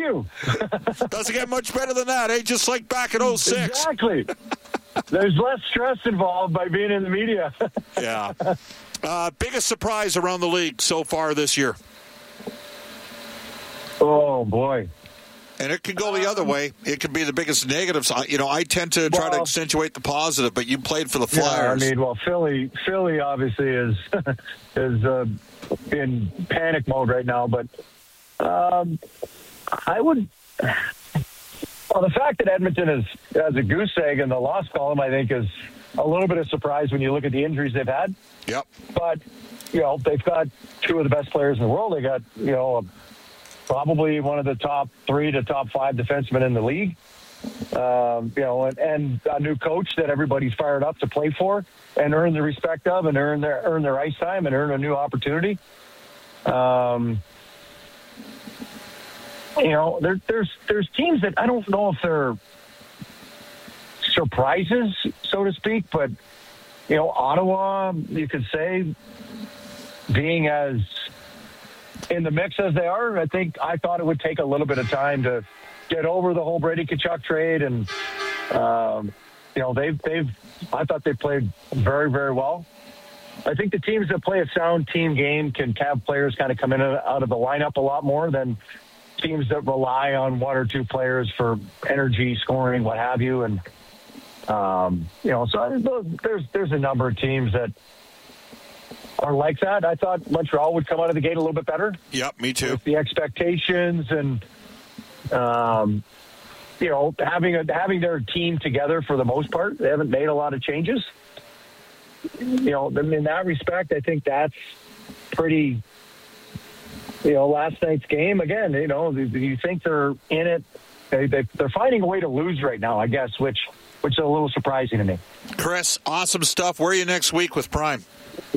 you. Doesn't get much better than that, eh? Just like back in 06. Exactly. There's less stress involved by being in the media. Yeah. Biggest surprise around the league so far this year? Oh, boy. And it could go the other way. It could be the biggest negatives. I tend to try to accentuate the positive, but you played for the Flyers. Yeah, Philly obviously is in panic mode right now, but I would... Well, the fact that Edmonton has a goose egg in the loss column, I think, is a little bit of surprise when you look at the injuries they've had. Yep. But, they've got two of the best players in the world. They got, probably one of the top 3 to top 5 defensemen in the league. And a new coach that everybody's fired up to play for and earn the respect of and earn their ice time and earn a new opportunity. There's teams that I don't know if they're surprises, so to speak, but, Ottawa, you could say, being as in the mix as they are, I thought it would take a little bit of time to get over the whole Brady Tkachuk trade. And, I thought they played very, very well. I think the teams that play a sound team game can have players kind of come in and out of the lineup a lot more than teams that rely on 1 or 2 players for energy, scoring, what have you. And, so there's a number of teams that are like that. I thought Montreal would come out of the gate a little bit better. Yep, me too. With the expectations and, having their team together for the most part. They haven't made a lot of changes. In that respect, I think that's pretty... last night's game, again, you think they're in it. They're finding a way to lose right now, I guess, which is a little surprising to me. Chris, awesome stuff. Where are you next week with Prime?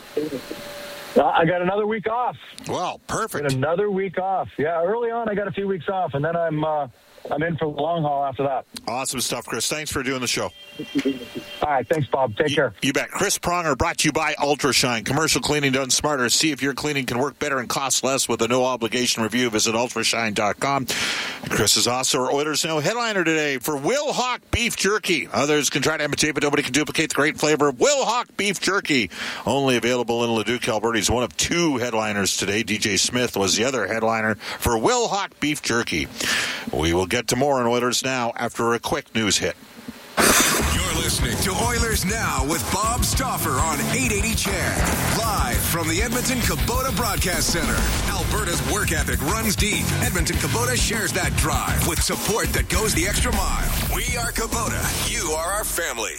I got another week off. Wow, perfect. Another week off. Yeah, early on I got a few weeks off, and then I'm in for the long haul after that. Awesome stuff, Chris. Thanks for doing the show. All right, thanks, Bob. Take care. You bet. Chris Pronger, brought to you by UltraShine. Commercial cleaning done smarter. See if your cleaning can work better and cost less with a no-obligation review. Visit ultrashine.com. Chris is also our Oilers Know headliner today for Will Hawk Beef Jerky. Others can try to imitate, but nobody can duplicate the great flavor of Will Hawk Beef Jerky. Only available in Leduc, Alberta. He's one of 2 headliners today. DJ Smith was the other headliner for Will Hawk Beef Jerky. We will get to more on Oilers Now after a quick news hit. You're listening to Oilers Now with Bob Stauffer on 880 CHED. Live from the Edmonton Kubota Broadcast Center. Alberta's work ethic runs deep. Edmonton Kubota shares that drive with support that goes the extra mile. We are Kubota. You are our family.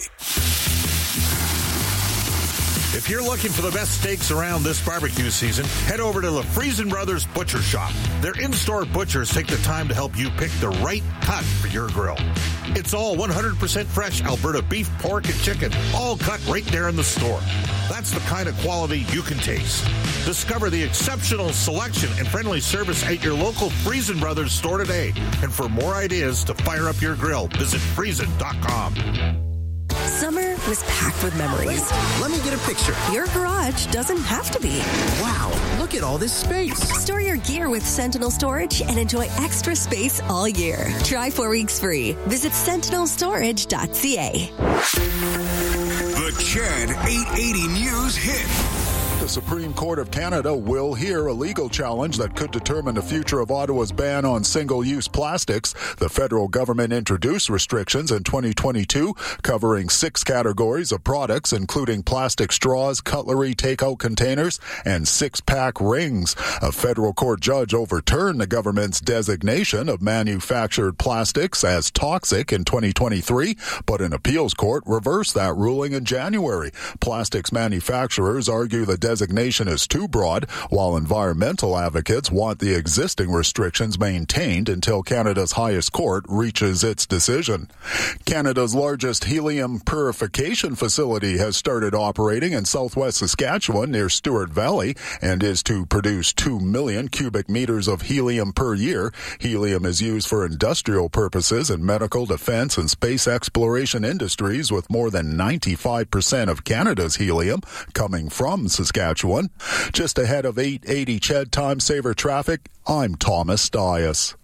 If you're looking for the best steaks around this barbecue season, head over to the Friesen Brothers Butcher Shop. Their in-store butchers take the time to help you pick the right cut for your grill. It's all 100% fresh Alberta beef, pork, and chicken, all cut right there in the store. That's the kind of quality you can taste. Discover the exceptional selection and friendly service at your local Friesen Brothers store today. And for more ideas to fire up your grill, visit Friesen.com. Summer was packed with memories. Let me get a picture. Your garage doesn't have to be. Wow, look at all this space. Store your gear with Sentinel Storage and enjoy extra space all year. Try 4 weeks free. Visit sentinelstorage.ca. The CHED 880 News hit. The Supreme Court of Canada will hear a legal challenge that could determine the future of Ottawa's ban on single-use plastics. The federal government introduced restrictions in 2022 covering 6 categories of products, including plastic straws, cutlery, takeout containers, and 6-pack rings. A federal court judge overturned the government's designation of manufactured plastics as toxic in 2023, but an appeals court reversed that ruling in January. Plastics manufacturers argue the designation is too broad, while environmental advocates want the existing restrictions maintained until Canada's highest court reaches its decision. Canada's largest helium purification facility has started operating in southwest Saskatchewan near Stewart Valley and is to produce 2 million cubic meters of helium per year. Helium is used for industrial purposes in medical, defense, and space exploration industries, with more than 95% of Canada's helium coming from Saskatchewan. Just ahead of 880 CHED Time Saver Traffic, I'm Thomas Dias.